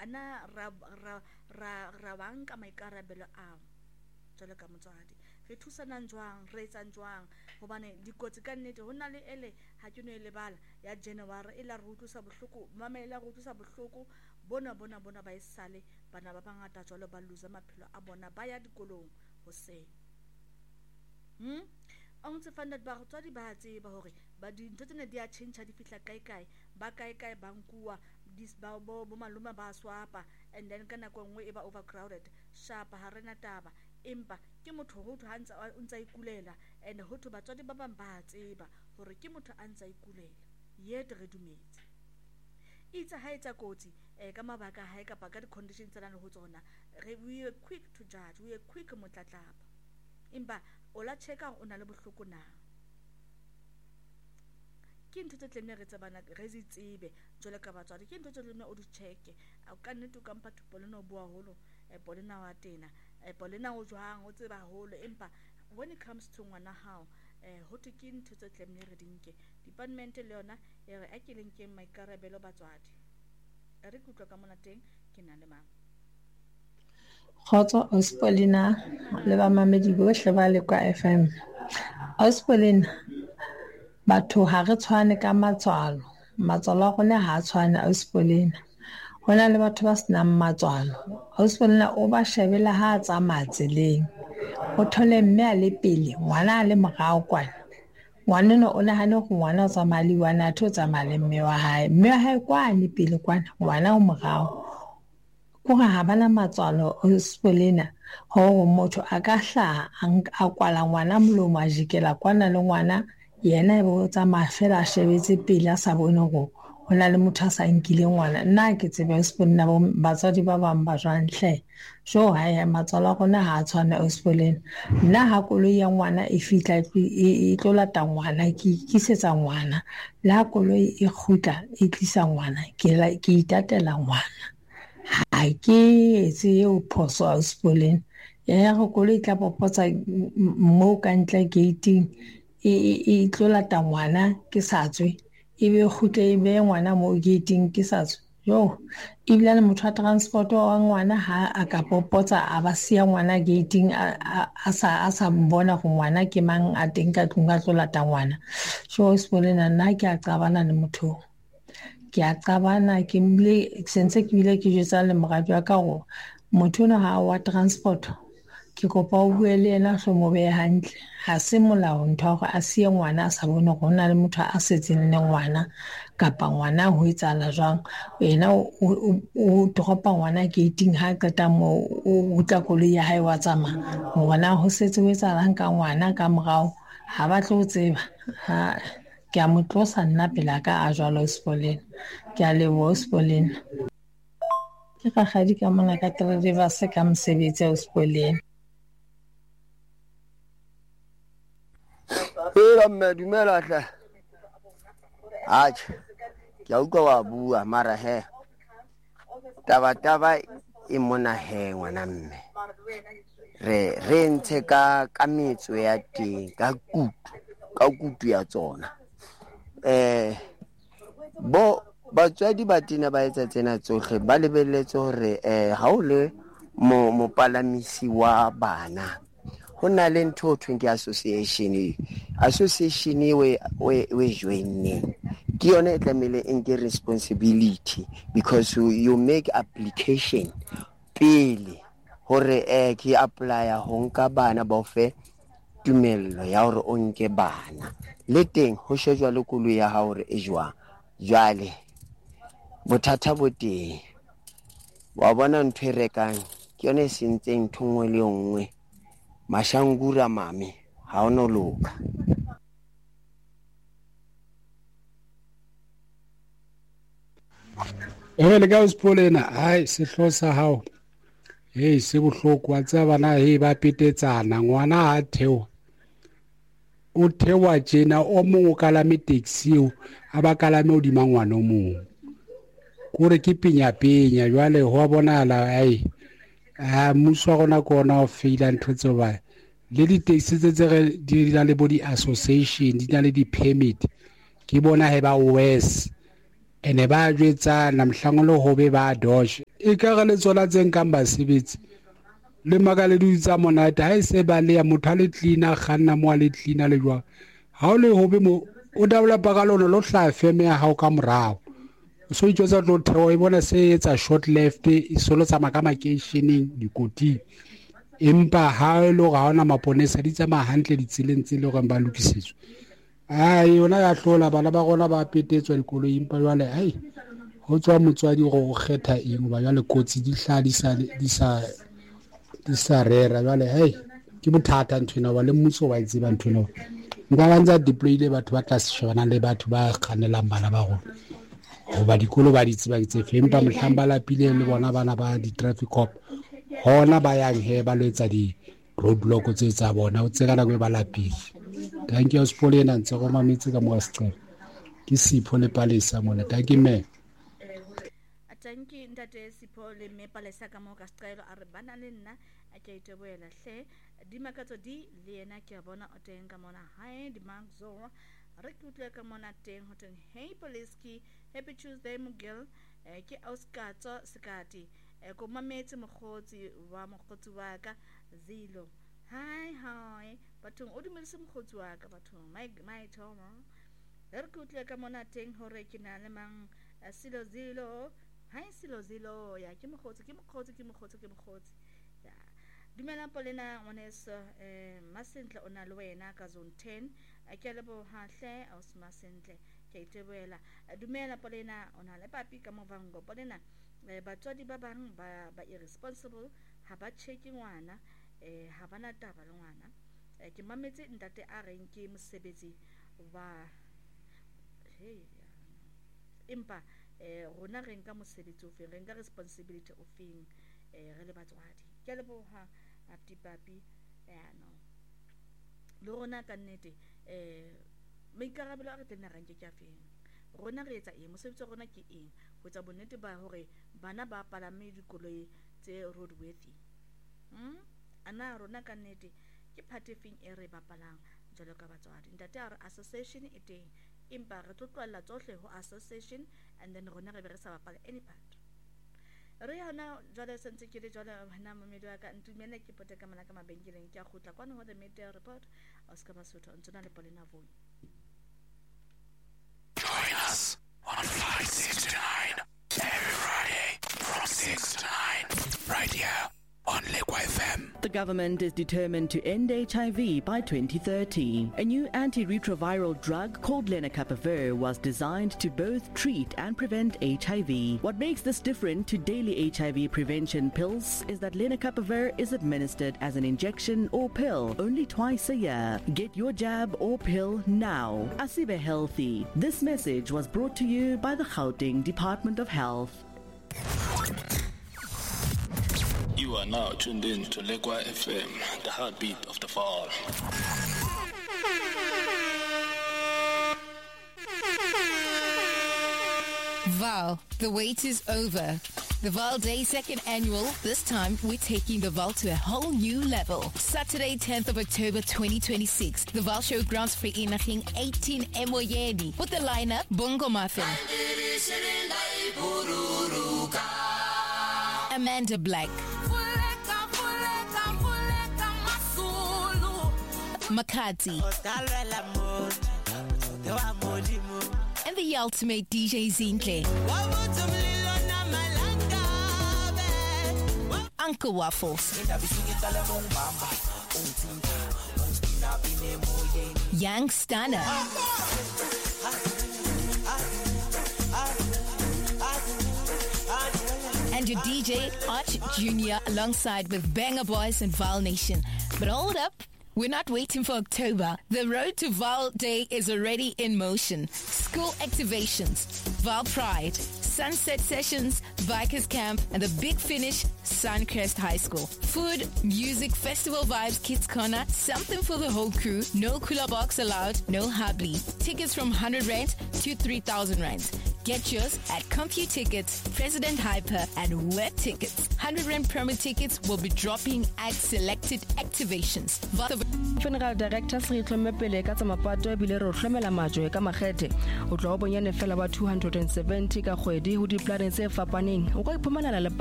ana ra banka maikarabelo a jalo ka motswadi re thusanang jwang re etsang jwang hobane dikotsi ka nnete ho na le ele ha ke no e lebala ya January ila re utlwisa bohloko mamela re utlwisa bohloko bona ba isale bana ba bangata jwalo ba luza maphelo a bona ba ya dikolong hoseng ang tse fanda ba go tswadi ba tseba hore ba dintho tsene di a change di fihla kae ba kae ba nkuwa dis ba bo maluma ba swapa and then kana go nngwe e ba overcrowded shapa ha rena taba empa ke motho ho thu hantsa o ntsa ikulela and ho thu batswadi ba bang ba tseba hore ke motho a ntsa ikulela yet re dumetse itse ha etsa kotsi ka mabaka ha ka di conditions tsana ho tsona we are quick to judge, we are quick motlatlapa empa o la checka o na le bohloko na ke ntho tse tlemme re tsebana re di tsebe jole ka batswadi ke ntho tse tlemme o di checke a ka nne to kampa tupolena o bua holo polena wa tena polena o jwang o tseba holo empa when it comes to ngwana hao ho te ke ntho tse tlemme re dinke department le yona e re a ke leng ke maikarabelo batswadi re kutlwa ka mona teng ke na le mama Khotso Ospolina le ba mamedi bohle ba le kwa FM. Ospolina batho ha re tshwane ka matswalo a rona ha tshwane Ospolina. Hona le batho ba senang matswalo. Ospolina o ba shebela ha tsamaya tseleng. O thole mme a le pele ngwana a le morao kwana. Ngwana no o nahane go ngwana o tsamaya le wana a tsamaya le mme wa hae kwane pele kwana ngwana o morao. Kore ha bana matswalo Ospolina ho motho a ka hlaha a kwala ngwana molomo a jikela kwana le ngwana yena e bo tsamaya fela a shebetse pele a sa bone go hona le motho a sa nkile ngwana nna ke tsebe Ospolina batswadi ba bang ba jwang hle so ha matswalo a rona ha tshwane Ospolina nna ha koloi ya ngwana e fitla e tlo lata ngwana ke kisetsa ngwana la koloi e khutla e tlisa ngwana ke itatela ngwana ha ke etse eo phoso Ospolina ya go koloi tla popotsa mo ka ntle gating e tlo lata ngwana ke sa tswe e be khutle e be ngwana mo gating ke sa tswe yo e bile le motho wa transport wa ngwana ha a ka popotsa a ba sia ngwana gating a sa mbona go ngwana ke mang a teng ka tlung a tlo lata ngwana so Ospolina nna ke a qabana le motho ke a qabana ke mbile sense ke bile ke jetsa le moradi wa ka go motho na ha wa transport ke kopa o bue le ena hlo mo be hantle ha se molao ntho go a sie ngwana a sa bone go na le motho a setseng le ngwana kapa ngwana ho etsala jwang wena o dropa ngwana gating ha qeta mo o tla koloi ya hae wa tsama ngwana ho setse o etsala ka ngwana ka morao ha ba tlo tseba ha ke a motlosa nna pela ka a jwalo Ospolina ke a lebo Ospolina ke gadi ka mona ka tere ba se ka mosebetsi Ospolina mme dumela hle ke a utlwa wa bua mara he taba e mona he ngwana mme re ntshe ka metso ya teng ka kutu ya tsona batswadi ba tena ba etsa tsena tsohle ba lebelletse hore ha o le mopalamisi wa bana ho na le ntho thweng ke association we joining ke yona e tlamehile nke responsibility because you make application pele hore ke apply ho nka bana ba ofe tumello ya hore o nke bana le teng ho shejwa le koloi ya hao hore e jwang jwale bothata bo teng wa bona ntho e rekang ke yone e sentseng ntho nngwe le nngwe mashangura mami ha ono loka le ka Ospolina hai sehlo sa hao se bohloko wa tsa bana ba petetsana ngwana ha theo o thewa tjena o mong o kalame taxi o a ba kalame hodima ngwana o mong kore ke penya jwale ho bonahala mmuso wa rona ko ona o feila ntho tse ba le di-taxi tse re di na le bo di-association di na le di-permit ke bona ba worse ene ba jwetsa namhlangolo ho be ba dodge e ka ga le tsona tseng kang basebetsi le magale di tsa monate ha e se ba le ya motho a le cleaner ganna mo a le cleaner le jwa ha o le hobe mo o developa ka lona lo hla feme ya hao ka morao so itjotsa tlo theo e bona se etsa short left e solo tsa makama makeisheneng dikoti empa ha lo ga ona maponesa di tsa mahantle ditseleng tse le go ba lokisetswe ai yona ya hlola bana ba gona ba petetswa dikolo impa jwale ai ho tswa motswadi go kgetha eng ba jwale kotsi di hla di sa rera jwale hey ke bothata nthwena wa le mmuso wa itse ba nthwena nka banza deployile batho ba tla shebana le batho ba kganelang bana ba go ba dikolo ba ditse ba itse fempa mohlamba la pile le bona bana ba di traffic cop hona ba yang he ba loetsa di roadblock tse tsa bona o tsela la go ba lapile thank you Sipholena ntse go mamitse ka mo Sicelo ke Sipho le Palesa mona thank you me thank you ntate Sipho le me Palesa ka mo ka Sicelo a re bana le nna a ke iteboela hle di makatso di le yena ke bona o teng ka mona hae di magzo re kutle ka mona teng ho teng hey Poliski happy Tuesday Mugil ke Oscar Sekati ko mametse mogotsi wa ka Zilo hi bathong o dumeletse mogotsi wa ka bathong my Thomo re kutle ka mona teng hore ke na le mang Silo Zilo hi Silo Zilo ya ke mogotsi ya dumela Polena ngwaneso Masentle ona le wena ka zone 10 a ke lebo hahle aus Masentle ke iteboela dumela Polena ona le papi ka movango Polena batswadi ba bang ba irresponsible ha ba checke ngwana ha bana taba le ngwana ke mametse ntate a reng ke mosebetsi wa empa rona re nka mosebetsi o feng re nka responsibility o feng re le batswadi ke leboha papi no le rona ka nnete maikarabelo a re tena rang ke afeng rona re etsa eng mosebetsi rona ke eng ho tsa bonnete ba hore bana ba palame dikoloi tse roadworthy ana rona ka nnete ke part efeng e re bapalang jalo ka batswadi ntate a re association e teng empa re tlotlwalla tsohle ho association and then rona re be re sa bapala any part re hana jalo sentse ke le jalo hana mamedi wa ka ntumele ke pote ka mana ka mabenkeleng ke a khutla kwana ho the media report Oscar Basotho ntona le Polena Voi. Join us on 569 every Friday from 6 to 9 right here on Lekwa FM. The government is determined to end HIV by 2030. A new antiretroviral drug called lenacapavir was designed to both treat and prevent HIV. What makes this different to daily HIV prevention pills is that lenacapavir is administered as an injection or pill only twice a year. Get your jab or pill now. Asibe Healthy. This message was brought to you by the Gauteng Department of Health. You are now tuned in to Lekwa FM, the heartbeat of the fall. Val, the wait is over. The Val Day 2nd Annual, this time we're taking the Val to a whole new level. Saturday, 10th of October 2026, the Val Showgrounds Vereniging 18 Emoyeni. With the lineup, Bongo Muffin, Amanda Black, Makati, and the ultimate DJ Zinhle, Uncle Waffles, Young Stunner, and your DJ Arch Jr. alongside with Banger Boys and Val Nation. But hold up, we're not waiting for October. The road to Val Day is already in motion. School activations, Val Pride, Sunset Sessions, Bikers Camp, and the Big Finish, Suncrest High School. Food, music, festival vibes, kids corner, something for the whole crew. No cooler box allowed, no hubly. Tickets from 100 Rand to 3,000 Rand. Get yours at CompuTickets, President Hyper, and Web Tickets. 100 Rand promo tickets will be dropping at selected activations. General Director Sri Tlomepele ka tsa mapato e bile re hlokomela majwe ka makgethe o tlo bonyane fela ba 270 ka kgwedi ho diplaneng tse fapaneng o ka iphumana le